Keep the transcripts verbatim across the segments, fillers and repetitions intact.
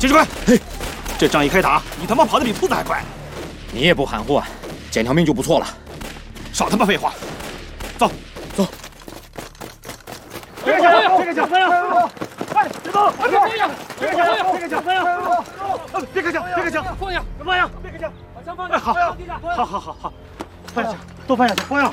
秦志贵，嘿，这仗一开打，你他妈跑得比兔子还快。 你也不含糊啊，捡条命就不错了。 少他妈废话，走走。 别开枪！别开枪！哎，别动！别放下！别开枪！别开枪！别开枪！别开枪！放下！放下！别开枪！把枪放下！好，好，好，好，好，放下枪，都放下去，放下。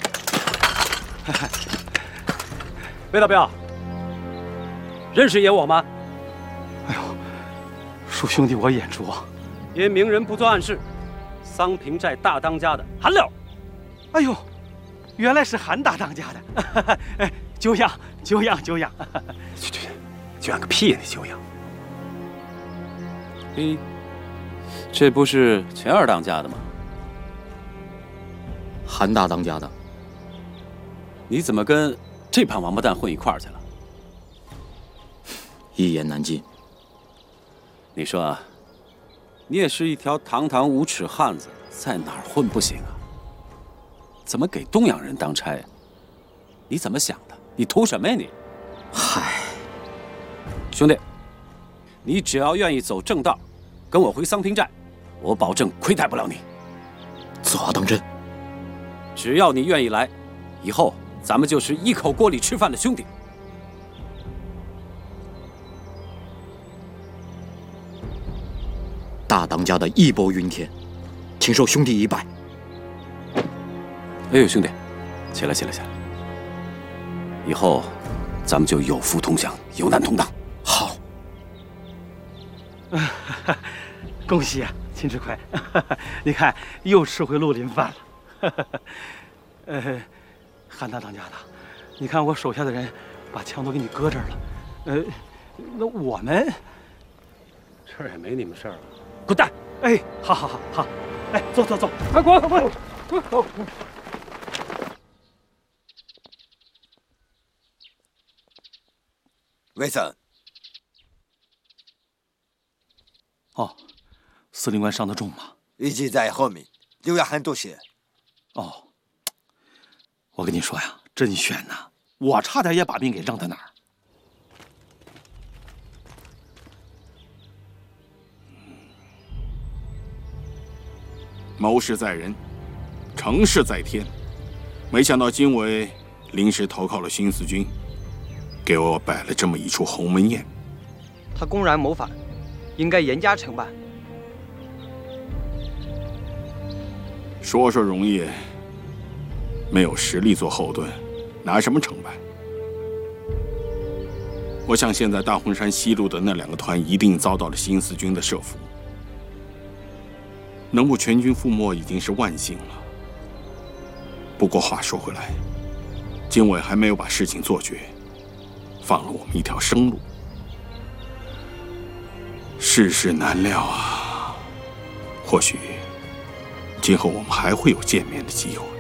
魏大彪，认识野我吗？ 哎呦，恕兄弟我眼拙。 因明人不做暗事，桑平寨大当家的韩六。 哎呦，原来是韩大当家的，哎，久仰久仰久仰。 去去，久仰个屁呀！你久仰。 嘿，这不是钱二当家的吗？ 韩大当家的。 你怎么跟这帮王八蛋混一块儿去了？ 一言难尽。 你说啊，你也是一条堂堂无耻汉子，在哪儿混不行啊？怎么给东洋人当差呀？你怎么想的？你图什么呀你？ 嗨， 兄弟，你只要愿意走正道，跟我回桑平寨，我保证亏待不了你。 此话当真？ 只要你愿意来，以后咱们就是一口锅里吃饭的兄弟。 大当家的义薄云天，请受兄弟一拜。 哎呦，兄弟，起来起来起来！以后咱们就有福同享，有难同当。 好。 恭喜啊，秦志奎！你看又吃回绿林饭了。呃，韩大当家的，你看我手下的人把枪都给你搁这儿了。呃，那我们这儿也没你们事儿了。 滚蛋！哎，好好好好，哎，走走走，快滚快滚滚走！ 魏森。 哦，司令官伤得重吗？ 一直在后面，流了很多血。 哦，我跟你说呀，真悬呐！我差点也把命给扔在那儿。 谋事在人，成事在天。没想到经纬临时投靠了新四军，给我摆了这么一出鸿门宴。 他公然谋反，应该严加惩办。 说说容易，没有实力做后盾，拿什么惩办？我想现在大洪山西路的那两个团一定遭到了新四军的设伏。能不全军覆没已经是万幸了。不过话说回来，经纬还没有把事情做绝，放了我们一条生路。世事难料啊，或许今后我们还会有见面的机会。